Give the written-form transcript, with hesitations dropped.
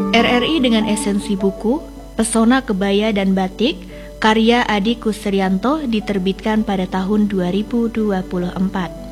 RRI dengan esensi buku, Pesona Kebaya dan Batik, karya Adi Kusrianto diterbitkan pada tahun 2024.